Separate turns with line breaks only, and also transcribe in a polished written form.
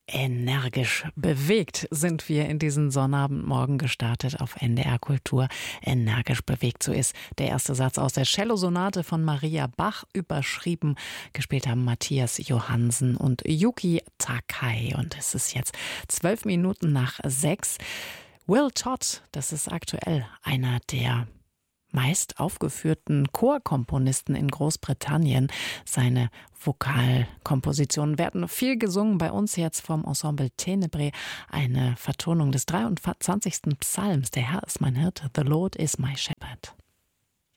Energisch bewegt sind wir in diesen Sonnabendmorgen gestartet auf NDR Kultur. Energisch bewegt, so ist der erste Satz aus der Cellosonate von Maria Bach überschrieben. Gespielt haben Matthias Johansen und Yuki Takai. Und es ist jetzt 12 Minuten nach 6. Will Todd, das ist aktuell einer der meist aufgeführten Chorkomponisten in Großbritannien. Seine Vokalkompositionen werden viel gesungen. Bei uns jetzt vom Ensemble Tenebrae eine Vertonung des 23. Psalms. Der Herr ist mein Hirte, the Lord is my shepherd.